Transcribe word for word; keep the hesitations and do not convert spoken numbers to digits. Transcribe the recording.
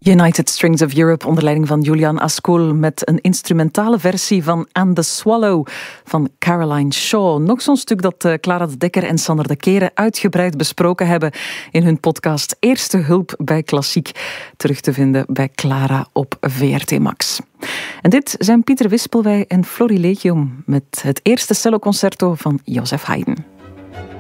United Strings of Europe onder leiding van Julian Ascol met een instrumentale versie van And the Swallow van Caroline Shaw. Nog zo'n stuk dat Clara de Dekker en Sander de Keren uitgebreid besproken hebben in hun podcast Eerste Hulp bij Klassiek, terug te vinden bij Clara op V R T Max. En dit zijn Pieter Wispelwey en Flori Legium met het eerste celloconcerto van Joseph Haydn.